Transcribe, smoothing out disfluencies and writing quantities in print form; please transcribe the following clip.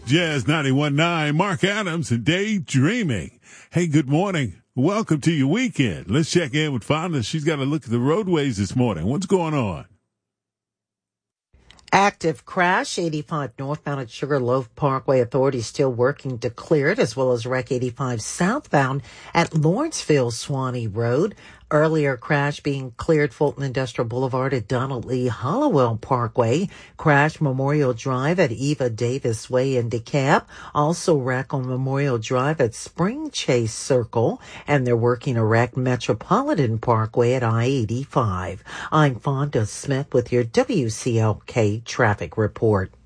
Jazz 91.9, Mark Adams and Daydreaming. Hey, good morning. Welcome to your weekend. Let's check in with Fonda. She's got to look at the roadways this morning. What's going on? Active crash, 85 northbound at Sugarloaf Parkway. Authorities still working to clear it, as well as Rec 85 southbound at Lawrenceville Swanee Road. Earlier crash being cleared Fulton Industrial Boulevard at Donald Lee Hollowell Parkway. Crash Memorial Drive at Eva Davis Way in DeKalb. Also wreck on Memorial Drive at Spring Chase Circle. And they're working a wreck Metropolitan Parkway at I-85. I'm Fonda Smith with your WCLK traffic report.